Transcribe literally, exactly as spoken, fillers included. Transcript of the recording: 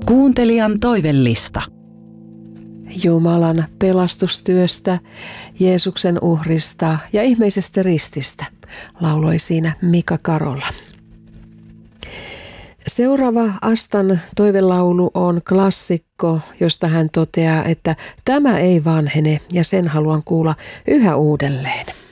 Kuuntelijan toivellista. Jumalan pelastustyöstä, Jeesuksen uhrista ja ihmeisestä rististä, lauloi siinä Mika Karola. Seuraava Astan toivelaulu on klassikko, josta hän toteaa, että tämä ei vanhene ja sen haluan kuulla yhä uudelleen.